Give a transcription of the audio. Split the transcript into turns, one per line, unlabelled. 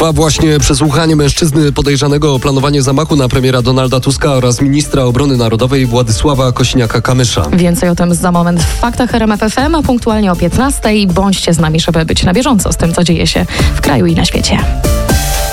Trwa właśnie przesłuchanie mężczyzny podejrzanego o planowanie zamachu na premiera Donalda Tuska oraz ministra obrony narodowej Władysława Kosiniaka-Kamysza.
Więcej o tym za moment w Faktach RMF FM, a punktualnie o 15:00. Bądźcie z nami, żeby być na bieżąco z tym, co dzieje się w kraju i na świecie.